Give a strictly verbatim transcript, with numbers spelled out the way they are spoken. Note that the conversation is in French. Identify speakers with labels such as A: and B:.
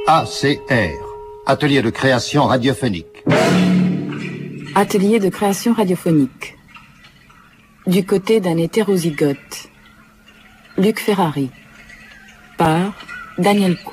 A: A C R, Atelier de création radiophonique.
B: Atelier de création radiophonique. Du côté d'un hétérozygote. Luc Ferrari. Par Daniel Coe.